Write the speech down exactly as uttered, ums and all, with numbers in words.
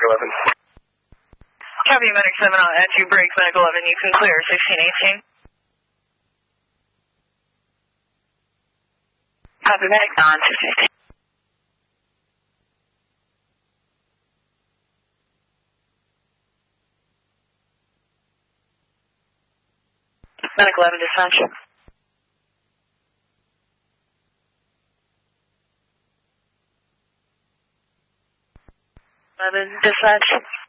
eleven. Copy, Medic seven on at two breaks, Medic eleven, you can clear sixteen eighteen. Copy, Medic on sixteen eighteen. Medic eleven dispatch. eleven dispatch.